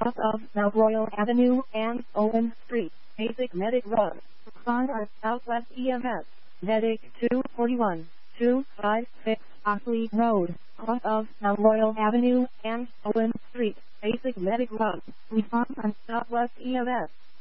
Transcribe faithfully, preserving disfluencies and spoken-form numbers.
cross of Mount Royal Avenue and Owen Street. Basic medic run. Respond at Southwest E M S. Medic two forty-one, two fifty-six Oxley Road. Cross of Mount Royal Avenue and Owen Street. Basic medic run. Response on Southwest E M S.